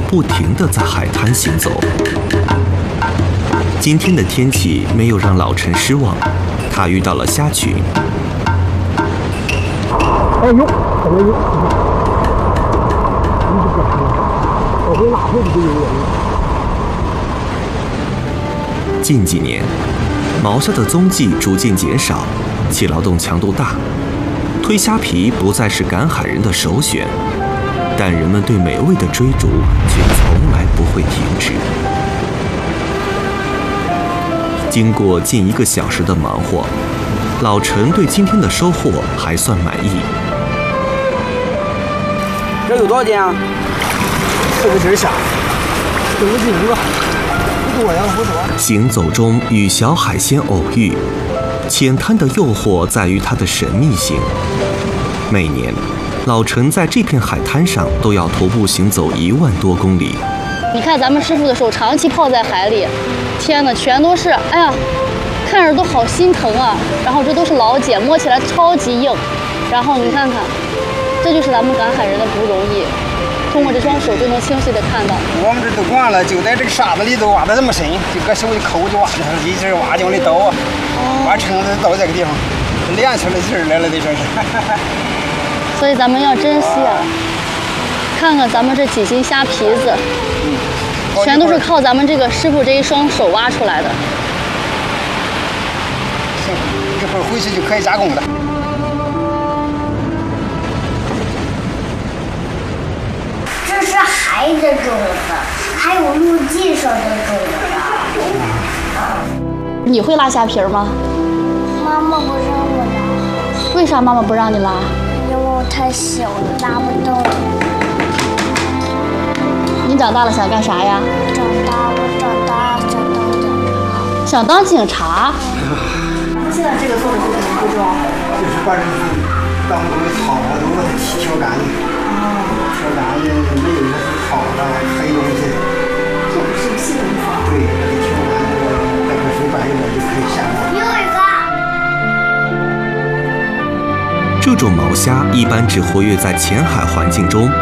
不停地在海滩行走。今天的天气没有让老陈失望，他遇到了虾群。 哎呦，怎么有？我回哪会不会有人？ 近几年，毛虾的踪迹逐渐减少，其劳动强度大，推虾皮不再是赶海人的首选，但人们对美味的追逐却从来不会停止。经过近1个小时的忙活，老陈对今天的收获还算满意。 这有多少斤啊？4个斤虾，4个斤吧，不多呀，不多。 行走中与小海鲜偶遇，浅滩的诱惑在于它的神秘性。每年，老陈在这片海滩上都要徒步行走1万多公里。 你看咱们师傅的手长期泡在海里，天哪，全都是，哎呀，看着都好心疼啊。然后这都是老茧，摸起来超级硬。然后你看看，这就是咱们赶海人的不容易，通过这双手就能清晰地看到。 我们这都惯了，就在这个沙子里头挖得这么深，就搁手一抠就挖上了，一直挖就往里倒啊，挖撑着倒这个地方，练出来劲儿来了，得说是。 所以咱们要珍惜啊！看看咱们这几斤虾皮子，全都是靠咱们这个师傅这一双手挖出来的。 行，一会儿回去就可以加工了。 这是海的种子，还有陆地上的种子。 你会拉虾皮吗？ 妈妈不让我拉。 为啥妈妈不让你拉？ 因为我太小了，拉不动。 你长大了想干啥呀？ 长大想当警察。 想当警察？ 现在这个做的是什么步骤？ 就是把这当中的草啊都把它挑干净。挑干净，没有那些草啊黑东西。 这不是细工夫。 对，把它挑干净，待会水白一点就可以下锅。 又一个。 这种毛虾一般只活跃在浅海环境中，